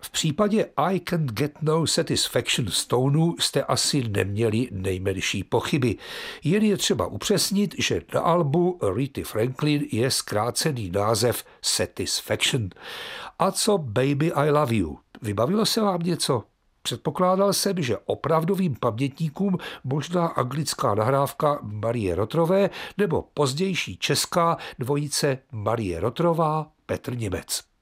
V případě I Can't Get No Satisfaction Stonů jste asi neměli nejmenší pochyby. Jen je třeba upřesnit, že na albu Arethy Franklin je zkrácený název Satisfaction. A co Baby I Love You? Vybavilo se vám něco? Předpokládal jsem, že opravdovým pamětníkům možná anglická nahrávka Marie Rotrové nebo pozdější česká dvojice Marie Rotrová, Petr Němec.